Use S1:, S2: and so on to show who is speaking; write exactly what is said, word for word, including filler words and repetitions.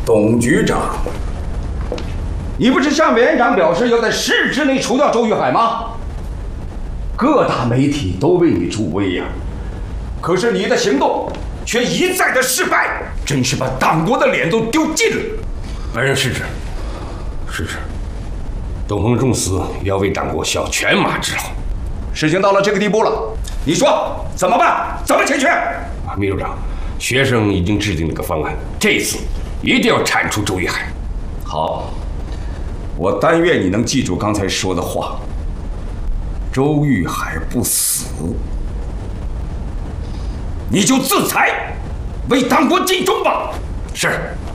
S1: 董局长，你不是向委员长表示要在十日之内除掉周玉海吗？各大媒体都为你助威呀、啊，可是你的行动却一再的失败，真是把党国的脸都丢尽了。
S2: 本人失职，失职。董鹏重死也要为党国效犬马之劳。
S1: 事情到了这个地步了，你说怎么办？怎么解决？
S2: 秘书长，学生已经制定了个方案，这次一定要铲除周玉海。
S1: 好，我但愿你能记住刚才说的话。周玉海不死，你就自裁，为党国尽忠吧。
S2: 是。